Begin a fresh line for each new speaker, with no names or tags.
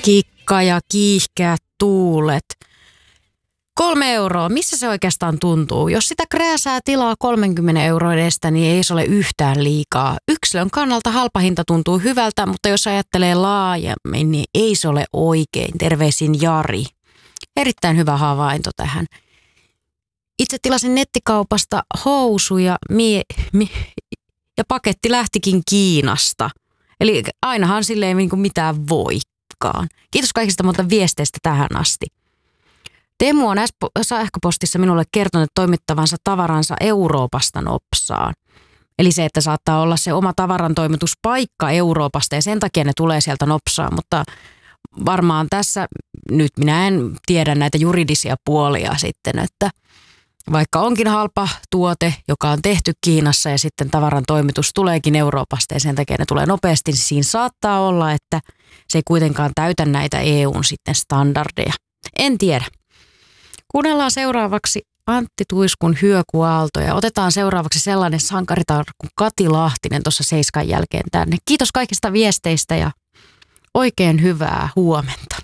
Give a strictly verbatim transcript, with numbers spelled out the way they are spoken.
Kikka ja kiihkeät tuulet. Kolme euroa. Missä se oikeastaan tuntuu? Jos sitä krääsää tilaa kolmekymmentä euroa edestä, niin ei se ole yhtään liikaa. Yksilön kannalta halpa hinta tuntuu hyvältä, mutta jos ajattelee laajemmin, niin ei se ole oikein. Terveisin Jari. Erittäin hyvä havainto tähän. Itse tilasin nettikaupasta housuja mie- mie- ja paketti lähtikin Kiinasta. Eli ainahan sille ei niinku mitään voikaan. Kiitos kaikista monta viesteistä tähän asti. Teemu on sähköpostissa minulle kertonut toimittavansa tavaransa Euroopasta nopsaan. Eli se, että saattaa olla se oma tavarantoimituspaikka Euroopasta ja sen takia ne tulee sieltä nopsaan, mutta varmaan tässä nyt minä en tiedä näitä juridisia puolia sitten, että vaikka onkin halpa tuote, joka on tehty Kiinassa ja sitten tavaran toimitus tuleekin Euroopasta ja sen takia ne tulee nopeasti, niin siinä saattaa olla, että se ei kuitenkaan täytä näitä E U:n sitten standardeja. En tiedä. Kuunnellaan seuraavaksi Antti Tuiskun Hyökyaaltoja. Otetaan seuraavaksi sellainen sankaritar kuin Kati Lahtinen tuossa seiskan jälkeen tänne. Kiitos kaikista viesteistä ja oikein hyvää huomenta.